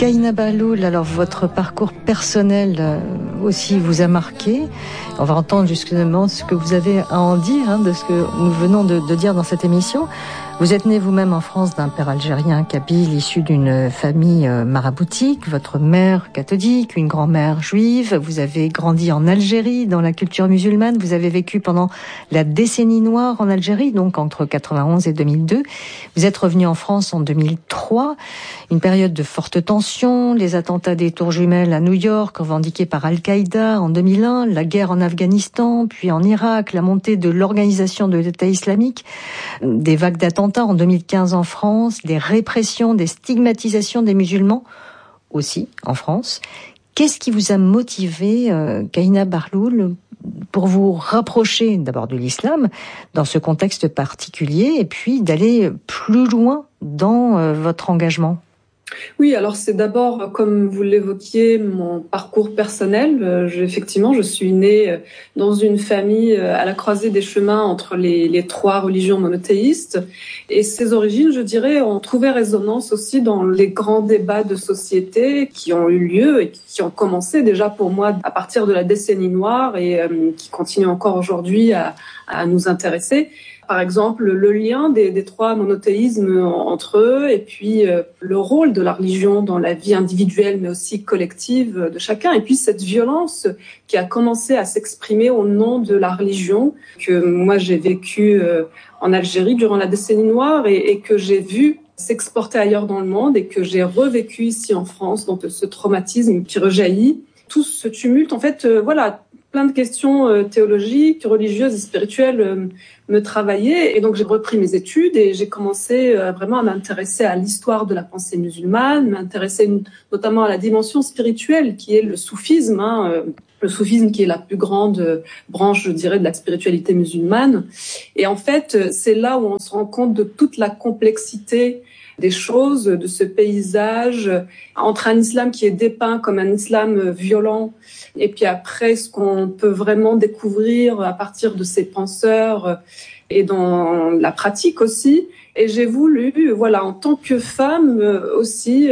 Kahina Bahloul, alors votre parcours personnel aussi vous a marqué. On va entendre justement ce que vous avez à en dire, de ce que nous venons de dire dans cette émission. Vous êtes né vous-même en France d'un père algérien kabyle issu d'une famille maraboutique, votre mère catholique, une grand-mère juive. Vous avez grandi en Algérie, dans la culture musulmane. Vous avez vécu pendant la décennie noire en Algérie, donc entre 91 et 2002. Vous êtes revenu en France en 2003, une période de forte tension, les attentats des tours jumelles à New York revendiqués par Al-Qaïda en 2001, la guerre en Afghanistan, puis en Irak, la montée de l'organisation de l'État islamique, des vagues d'attentats en 2015 en France, des répressions, des stigmatisations des musulmans aussi en France. Qu'est-ce qui vous a motivé, Kahina Bahloul, pour vous rapprocher d'abord de l'islam dans ce contexte particulier et puis d'aller plus loin dans votre engagement ? Oui, alors c'est d'abord, comme vous l'évoquiez, mon parcours personnel. Effectivement, je suis née dans une famille à la croisée des chemins entre les trois religions monothéistes. Et ces origines, je dirais, ont trouvé résonance aussi dans les grands débats de société qui ont eu lieu et qui ont commencé déjà pour moi à partir de la décennie noire et qui continuent encore aujourd'hui à nous intéresser. Par exemple, le lien des trois monothéismes entre eux et puis le rôle de la religion dans la vie individuelle mais aussi collective de chacun. Et puis cette violence qui a commencé à s'exprimer au nom de la religion que moi j'ai vécue en Algérie durant la décennie noire et que j'ai vu s'exporter ailleurs dans le monde et que j'ai revécu ici en France. Donc ce traumatisme qui rejaillit, tout ce tumulte, en fait, plein de questions théologiques, religieuses et spirituelles me travaillaient. Et donc, j'ai repris mes études et j'ai commencé vraiment à m'intéresser à l'histoire de la pensée musulmane, m'intéresser notamment à la dimension spirituelle qui est le soufisme, le soufisme qui est la plus grande branche, je dirais, de la spiritualité musulmane. Et en fait, c'est là où on se rend compte de toute la complexité des choses, de ce paysage, entre un islam qui est dépeint comme un islam violent, et puis après ce qu'on peut vraiment découvrir à partir de ces penseurs et dans la pratique aussi. Et j'ai voulu, en tant que femme aussi,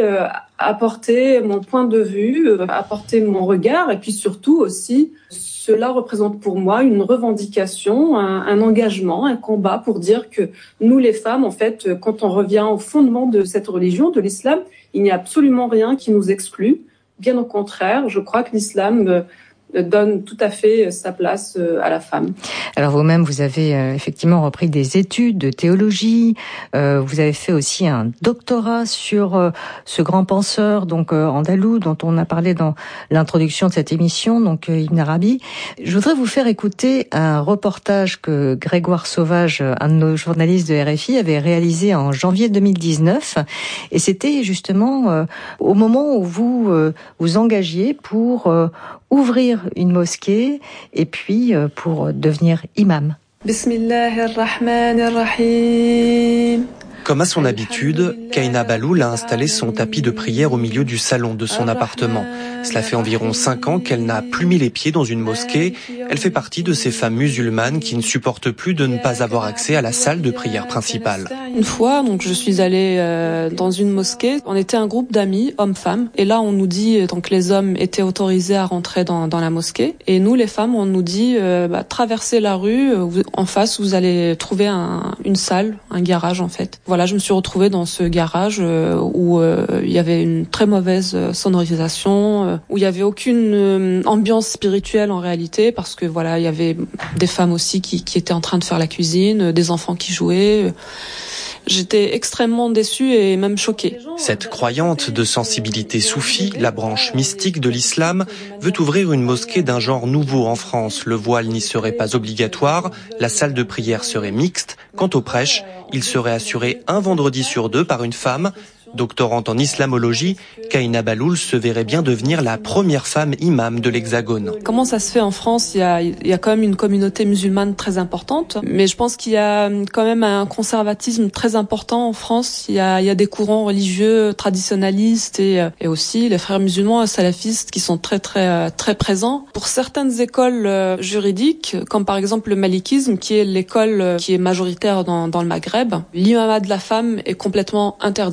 apporter mon point de vue, apporter mon regard, et puis surtout aussi, cela représente pour moi une revendication, un engagement, un combat pour dire que nous les femmes, en fait, quand on revient au fondement de cette religion, de l'islam, il n'y a absolument rien qui nous exclut. Bien au contraire, je crois que l'islam donne tout à fait sa place à la femme. Alors vous-même, vous avez effectivement repris des études de théologie. Vous avez fait aussi un doctorat sur ce grand penseur, donc andalou, dont on a parlé dans l'introduction de cette émission, donc Ibn Arabi. Je voudrais vous faire écouter un reportage que Grégoire Sauvage, un de nos journalistes de RFI, avait réalisé en janvier 2019. Et c'était justement au moment où vous vous engagiez pour ouvrir une mosquée et puis pour devenir imam. Bismillahirrahmanirrahim. Comme à son habitude, Kahina Bahloul a installé son tapis de prière au milieu du salon de son appartement. Cela fait environ 5 ans qu'elle n'a plus mis les pieds dans une mosquée. Elle fait partie de ces femmes musulmanes qui ne supportent plus de ne pas avoir accès à la salle de prière principale. Une fois, donc, je suis allée dans une mosquée. On était un groupe d'amis, hommes-femmes. Et là, on nous dit, donc les hommes étaient autorisés à rentrer dans la mosquée. Et nous, les femmes, on nous dit, traversez la rue. En face, vous allez trouver une salle, un garage en fait. Voilà, je me suis retrouvée dans ce garage où il y avait une très mauvaise sonorisation, où il y avait aucune ambiance spirituelle en réalité, parce que il y avait des femmes aussi qui étaient en train de faire la cuisine, des enfants qui jouaient. J'étais extrêmement déçue et même choquée. Cette croyante de sensibilité soufie, la branche mystique de l'islam, veut ouvrir une mosquée d'un genre nouveau en France. Le voile n'y serait pas obligatoire, la salle de prière serait mixte. Quant au prêche, il serait assuré un vendredi sur 2 par une femme. Doctorante en islamologie, Kahina Bahloul se verrait bien devenir la première femme imam de l'Hexagone. Comment ça se fait en France ? Il y a quand même une communauté musulmane très importante, mais je pense qu'il y a quand même un conservatisme très important en France. Il y a des courants religieux traditionnalistes et aussi les frères musulmans salafistes qui sont très très très présents. Pour certaines écoles juridiques, comme par exemple le malikisme, qui est l'école qui est majoritaire dans le Maghreb, l'imamat de la femme est complètement interdit.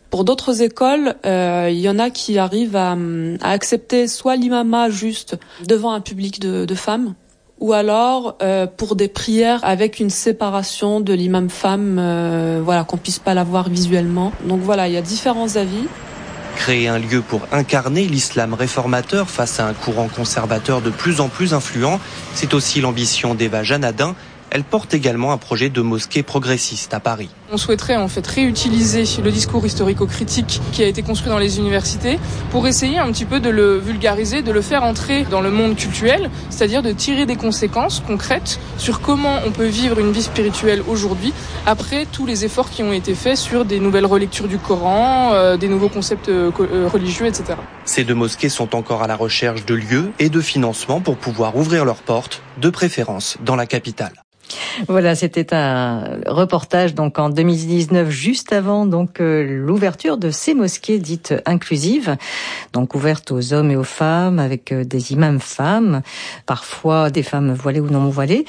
Pour d'autres écoles, il y en a qui arrivent à accepter soit l'imama juste devant un public de femmes, ou alors pour des prières avec une séparation de l'imam femme, qu'on puisse pas la voir visuellement. Donc voilà, il y a différents avis. Créer un lieu pour incarner l'islam réformateur face à un courant conservateur de plus en plus influent, c'est aussi l'ambition d'Eva Janadin. Elle porte également un projet de mosquée progressiste à Paris. On souhaiterait en fait réutiliser le discours historico-critique qui a été construit dans les universités pour essayer un petit peu de le vulgariser, de le faire entrer dans le monde cultuel, c'est-à-dire de tirer des conséquences concrètes sur comment on peut vivre une vie spirituelle aujourd'hui après tous les efforts qui ont été faits sur des nouvelles relectures du Coran, des nouveaux concepts religieux, etc. Ces 2 mosquées sont encore à la recherche de lieux et de financement pour pouvoir ouvrir leurs portes, de préférence dans la capitale. Voilà, c'était un reportage donc en 2019, juste avant donc l'ouverture de ces mosquées dites inclusives, donc ouvertes aux hommes et aux femmes avec des imams femmes, parfois des femmes voilées ou non voilées.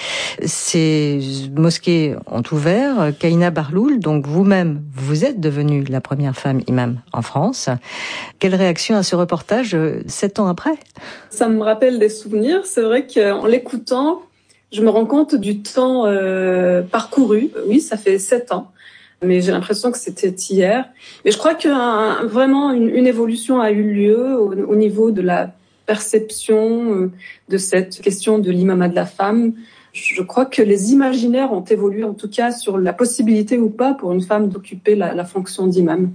Ces mosquées ont ouvert. Kahina Barloul, donc vous-même, vous êtes devenue la première femme imam en France. Quelle réaction à ce reportage 7 ans après? Ça me rappelle des souvenirs. C'est vrai qu'en l'écoutant, je me rends compte du temps parcouru. Oui, ça fait 7 ans, mais j'ai l'impression que c'était hier. Mais je crois que vraiment une évolution a eu lieu au niveau de la perception de cette question de l'imama de la femme. Je crois que les imaginaires ont évolué, en tout cas, sur la possibilité ou pas pour une femme d'occuper la fonction d'imam.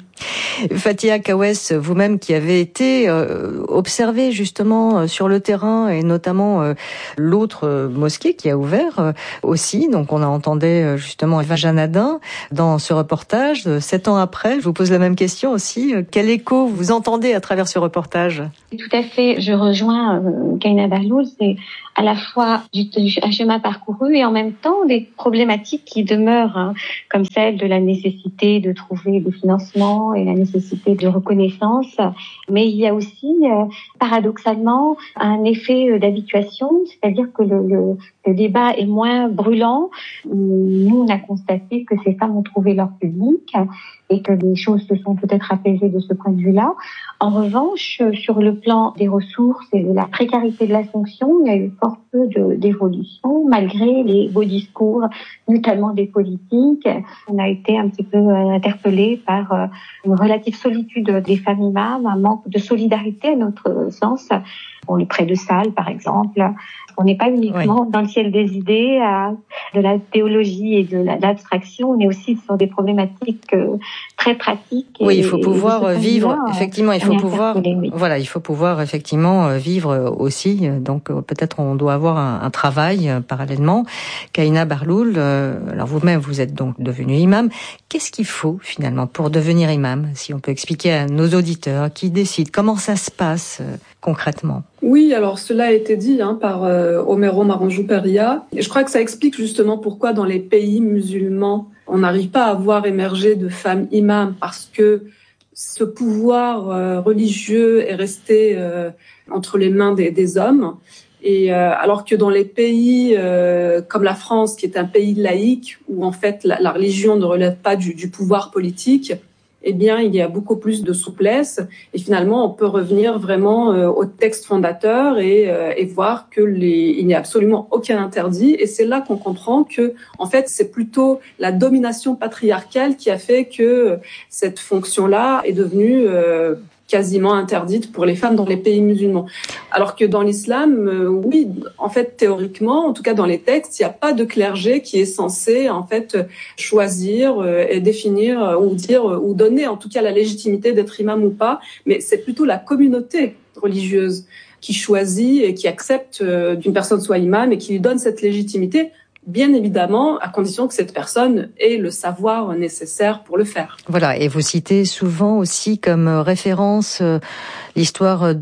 Fatia Kawes, vous-même qui avez été observée justement sur le terrain et notamment l'autre mosquée qui a ouvert aussi, donc on a entendu justement Eva Janadin dans ce reportage. 7 ans après, je vous pose la même question aussi. Quel écho vous entendez à travers ce reportage? Tout à fait, je rejoins Kahina Barloul, c'est à la fois un chemin parcouru et en même temps des problématiques qui demeurent, comme celle de la nécessité de trouver des financements et la nécessité de reconnaissance. Mais il y a aussi, paradoxalement, un effet d'habituation, c'est-à-dire que le débat est moins brûlant. Nous, on a constaté que ces femmes ont trouvé leur public et que les choses se sont peut-être apaisées de ce point de vue-là. En revanche, sur le plan des ressources et de la précarité de la fonction, il y a eu fort peu d'évolution, malgré les beaux discours, notamment des politiques. On a été un petit peu interpellés par une relative solitude des femmes imams, un manque de solidarité à notre sens. Pour les prêts de salles, par exemple. On n'est pas uniquement dans le ciel des idées, de la théologie et de l'abstraction. On est aussi sur des problématiques très pratiques. Oui, il faut pouvoir vivre. Effectivement, il faut pouvoir. Voilà, il faut pouvoir effectivement vivre aussi. Donc peut-être on doit avoir un travail parallèlement. Kahina Barloul, alors vous-même vous êtes donc devenu imam. Qu'est-ce qu'il faut finalement pour devenir imam? Si on peut expliquer à nos auditeurs qui décident comment ça se passe concrètement. Oui, alors cela a été dit par Omero Maranjou-Peria. Et je crois que ça explique justement pourquoi dans les pays musulmans, on n'arrive pas à voir émerger de femmes imams, parce que ce pouvoir religieux est resté entre les mains des hommes. Et alors que dans les pays comme la France, qui est un pays laïque, où en fait la religion ne relève pas du pouvoir politique, eh bien, il y a beaucoup plus de souplesse et finalement, on peut revenir vraiment au texte fondateur et voir que il n'y a absolument aucun interdit. Et c'est là qu'on comprend que, en fait, c'est plutôt la domination patriarcale qui a fait que cette fonction-là est devenue quasiment interdite pour les femmes dans les pays musulmans. Alors que dans l'islam, oui, en fait, théoriquement, en tout cas dans les textes, il n'y a pas de clergé qui est censé, en fait, choisir et définir ou dire ou donner, en tout cas, la légitimité d'être imam ou pas. Mais c'est plutôt la communauté religieuse qui choisit et qui accepte qu'une personne soit imam et qui lui donne cette légitimité. Bien évidemment, à condition que cette personne ait le savoir nécessaire pour le faire. Voilà, et vous citez souvent aussi comme référence l'histoire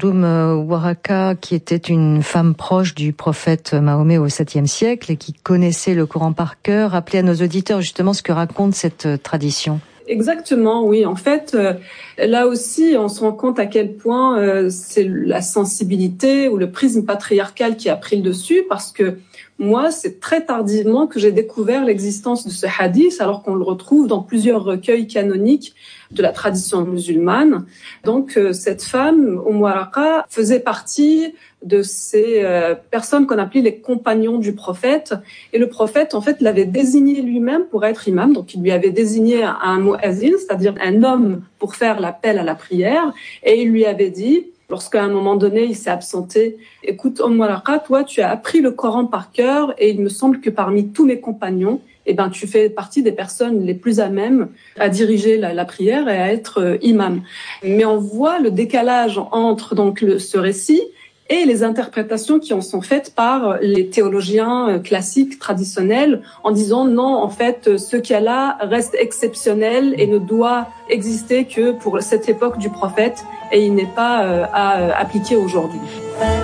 Waraka, qui était une femme proche du prophète Mahomet au 7e siècle et qui connaissait le Coran par cœur. Rappelez à nos auditeurs justement ce que raconte cette tradition. Exactement, oui. En fait, là aussi, on se rend compte à quel point c'est la sensibilité ou le prisme patriarcal qui a pris le dessus, parce que moi, c'est très tardivement que j'ai découvert l'existence de ce hadith, alors qu'on le retrouve dans plusieurs recueils canoniques de la tradition musulmane. Donc, cette femme, Waraqa, faisait partie de ces personnes qu'on appelait les compagnons du prophète. Et le prophète, en fait, l'avait désigné lui-même pour être imam. Donc, il lui avait désigné un mu'azzin, c'est-à-dire un homme pour faire l'appel à la prière. Et il lui avait dit, lorsqu'à un moment donné, il s'est absenté, « Écoute, Waraqa, toi, tu as appris le Coran par cœur et il me semble que parmi tous mes compagnons, tu fais partie des personnes les plus à même à diriger la prière et à être imam. » Mais on voit le décalage entre donc ce récit et les interprétations qui en sont faites par les théologiens classiques, traditionnels, en disant non, en fait, ce qu'il y a là reste exceptionnel et ne doit exister que pour cette époque du prophète et il n'est pas à appliquer aujourd'hui.